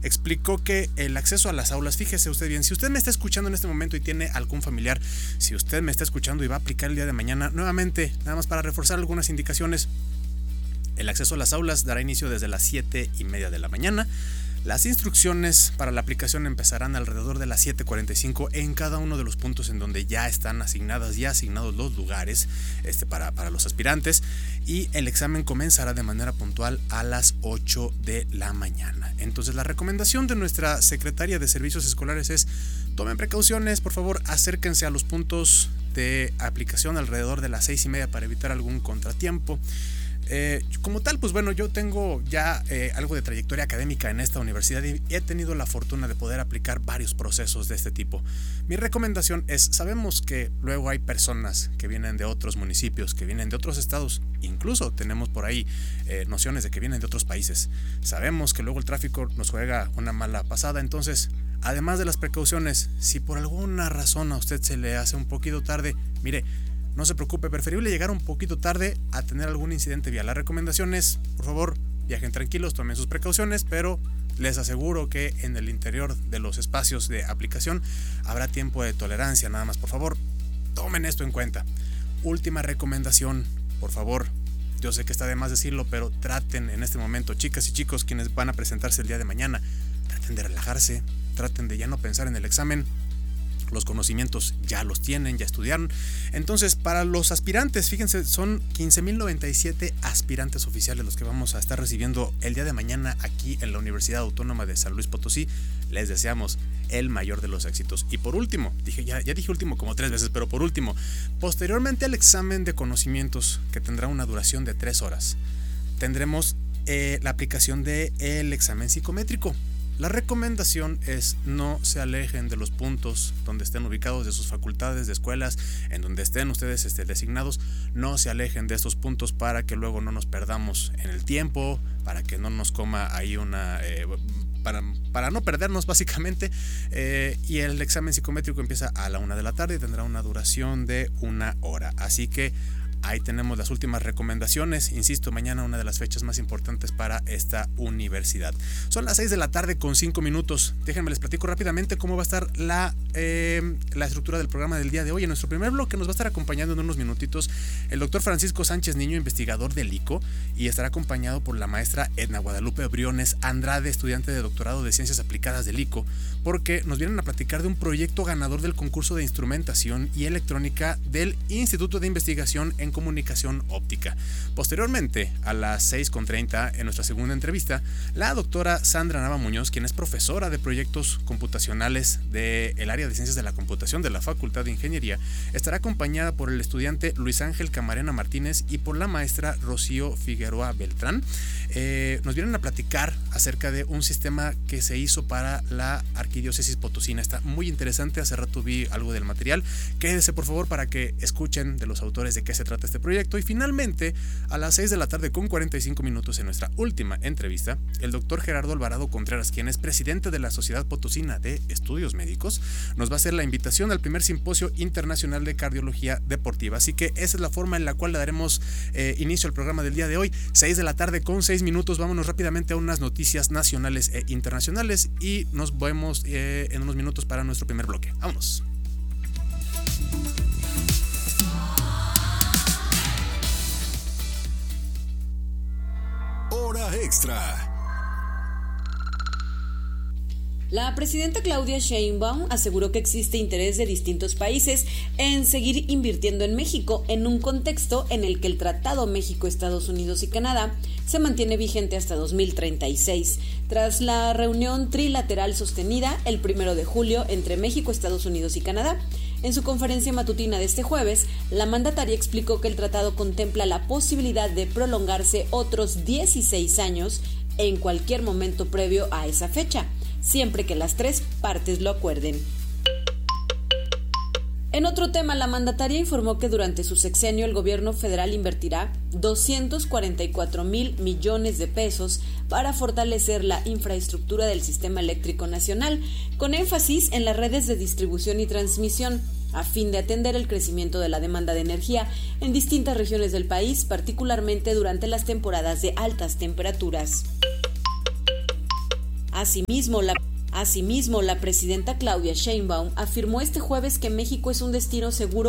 explicó que el acceso a las aulas, fíjese usted bien, si usted me está escuchando en este momento y tiene algún familiar, si usted me está escuchando y va a aplicar el día de mañana, nuevamente, nada más para reforzar algunas indicaciones, el acceso a las aulas dará inicio desde las 7:30 de la mañana. Las instrucciones para la aplicación empezarán alrededor de las 7:45 en cada uno de los puntos en donde ya están asignados los lugares para los aspirantes, y el examen comenzará de manera puntual a las 8 de la mañana. Entonces la recomendación de nuestra Secretaría de Servicios Escolares es: tomen precauciones, por favor, acérquense a los puntos de aplicación alrededor de las 6:30 para evitar algún contratiempo. Como tal, pues bueno, yo tengo ya algo de trayectoria académica en esta universidad y he tenido la fortuna de poder aplicar varios procesos de este tipo. Mi recomendación es: sabemos que luego hay personas que vienen de otros municipios, que vienen de otros estados, incluso tenemos por ahí nociones de que vienen de otros países. Sabemos que luego el tráfico nos juega una mala pasada, entonces, además de las precauciones, si por alguna razón a usted se le hace un poquito tarde, mire, no se preocupe, preferible llegar un poquito tarde a tener algún incidente vial. La recomendación es, por favor, viajen tranquilos, tomen sus precauciones, pero les aseguro que en el interior de los espacios de aplicación habrá tiempo de tolerancia. Nada más, por favor, tomen esto en cuenta. Última recomendación, por favor, yo sé que está de más decirlo, pero traten en este momento, chicas y chicos, quienes van a presentarse el día de mañana, traten de relajarse, traten de ya no pensar en el examen. Los conocimientos ya los tienen, ya estudiaron. Entonces, para los aspirantes, fíjense, son 15,097 aspirantes oficiales los que vamos a estar recibiendo el día de mañana aquí en la Universidad Autónoma de San Luis Potosí. Les deseamos el mayor de los éxitos. Y por último, ya dije último como 3 veces, pero por último, posteriormente al examen de conocimientos, que tendrá una duración de 3 horas, tendremos la aplicación del examen psicométrico. La recomendación es: no se alejen de los puntos donde estén ubicados, de sus facultades, de escuelas, en donde estén ustedes designados. No se alejen de estos puntos para que luego no nos perdamos en el tiempo, para que no nos coma ahí para no perdernos básicamente. Y el examen psicométrico empieza a la 1 de la tarde y tendrá una duración de 1 hora. Así que ahí tenemos las últimas recomendaciones. Insisto, mañana una de las fechas más importantes para esta universidad. Son las 6 de la tarde con 5 minutos. Déjenme les platico rápidamente cómo va a estar la estructura del programa del día de hoy. En nuestro primer bloque nos va a estar acompañando en unos minutitos el doctor Francisco Sánchez Niño, investigador del ICO, y estará acompañado por la maestra Edna Guadalupe Briones Andrade, estudiante de doctorado de Ciencias Aplicadas del ICO, porque nos vienen a platicar de un proyecto ganador del concurso de instrumentación y electrónica del Instituto de Investigación en Comunicación Óptica. Posteriormente, a las 6:30, en nuestra segunda entrevista, la doctora Sandra Nava Muñoz, quien es profesora de proyectos computacionales del área de Ciencias de la Computación de la Facultad de Ingeniería, estará acompañada por el estudiante Luis Ángel Camarena Martínez y por la maestra Rocío Figueroa Beltrán. Nos vienen a platicar acerca de un sistema que se hizo para la Arquidiócesis Potosina. Está muy interesante, hace rato vi algo del material. Quédese por favor para que escuchen de los autores de qué se trata este proyecto. Y finalmente, a las 6 de la tarde con 45 minutos, en nuestra última entrevista, el doctor Gerardo Alvarado Contreras, quien es presidente de la Sociedad Potosina de Estudios Médicos, nos va a hacer la invitación al primer simposio internacional de cardiología deportiva. Así que esa es la forma en la cual le daremos inicio al programa del día de hoy. 6 de la tarde con 6 minutos. Vámonos rápidamente a unas noticias nacionales e internacionales y nos vemos en unos minutos para nuestro primer bloque. Vámonos. Hora extra. La presidenta Claudia Sheinbaum aseguró que existe interés de distintos países en seguir invirtiendo en México en un contexto en el que el Tratado México, Estados Unidos y Canadá se mantiene vigente hasta 2036. Tras la reunión trilateral sostenida el 1 de julio entre México, Estados Unidos y Canadá, en su conferencia matutina de este jueves, la mandataria explicó que el tratado contempla la posibilidad de prolongarse otros 16 años en cualquier momento previo a esa fecha, siempre que las 3 partes lo acuerden. En otro tema, la mandataria informó que durante su sexenio el gobierno federal invertirá 244,000 millones de pesos para fortalecer la infraestructura del sistema eléctrico nacional, con énfasis en las redes de distribución y transmisión, a fin de atender el crecimiento de la demanda de energía en distintas regiones del país, particularmente durante las temporadas de altas temperaturas. Asimismo, la presidenta Claudia Sheinbaum afirmó este jueves que México es un destino seguro